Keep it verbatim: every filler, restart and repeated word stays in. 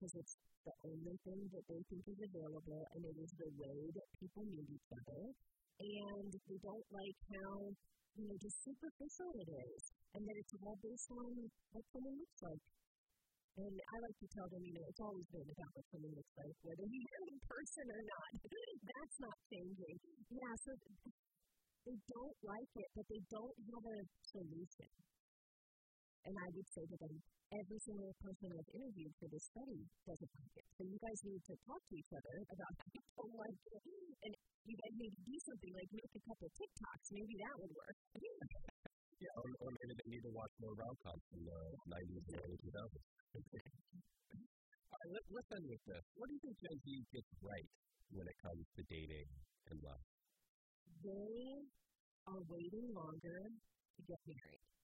because it's the only thing that they think is available, and it is the way that people meet each other. And they don't like how, you know, just superficial it is, and that it's all based on what someone looks like. And I like to tell them, you know, it's always been about what someone looks like, whether you're in person or not. That's not changing. Yeah, so they don't like it, but they don't have a solution. And I would say to them, every single person I've interviewed for this study doesn't like it. So you guys need to talk to each other about how you don't like it. And you guys need to do something like make a couple TikToks. Maybe that would work. Yeah, or, or maybe they need to watch more rom-coms from the nineties and early two thousands. All right, let, let's end with this. What do you think Gen Z gets right when it comes to dating and love? They are waiting longer to get married.